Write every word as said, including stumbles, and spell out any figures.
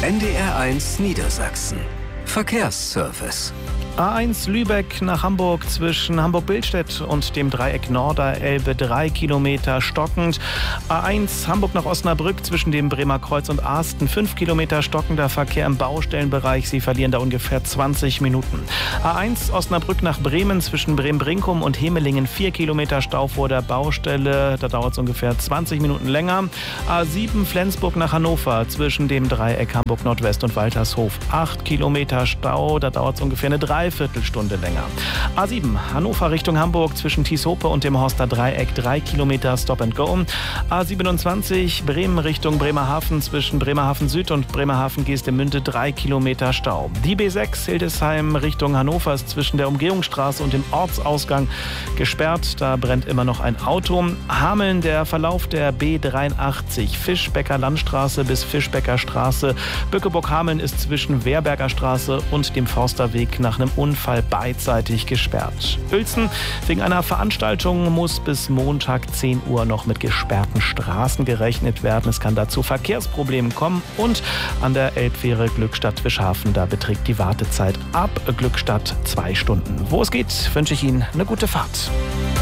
N D R eins Niedersachsen. Verkehrsservice. A eins Lübeck nach Hamburg zwischen Hamburg-Billstedt und dem Dreieck Norderelbe drei Kilometer stockend. A eins Hamburg nach Osnabrück zwischen dem Bremer Kreuz und Asten fünf Kilometer stockender Verkehr im Baustellenbereich. Sie verlieren da ungefähr zwanzig Minuten. A eins Osnabrück nach Bremen zwischen Bremen-Brinkum und Hemelingen vier Kilometer Stau vor der Baustelle. Da dauert es ungefähr zwanzig Minuten länger. A sieben Flensburg nach Hannover zwischen dem Dreieck Hamburg Nordwest und Waltershof acht Kilometer Stau. Da dauert es ungefähr eine Dreiviertelstunde länger. A sieben Hannover Richtung Hamburg zwischen Tieshope und dem Horster Dreieck drei Kilometer Stop and Go. A siebenundzwanzig Bremen Richtung Bremerhaven zwischen Bremerhaven Süd und Bremerhaven Geestemünde drei Kilometer Stau. Die B sechs Hildesheim Richtung Hannover ist zwischen der Umgehungsstraße und dem Ortsausgang gesperrt. Da brennt immer noch ein Auto. Hameln, der Verlauf der B dreiundachtzig Fischbecker Landstraße bis Fischbecker Straße. Bückeburg-Hameln ist zwischen Wehrberger Straße und dem Forsterweg nach einem Unfall beidseitig gesperrt. Uelzen, wegen einer Veranstaltung muss bis Montag zehn Uhr noch mit gesperrten Straßen gerechnet werden. Es kann da zu Verkehrsproblemen kommen. Und an der Elbfähre Glückstadt-Wischhafen, da beträgt die Wartezeit ab Glückstadt zwei Stunden. Wo es geht, wünsche ich Ihnen eine gute Fahrt.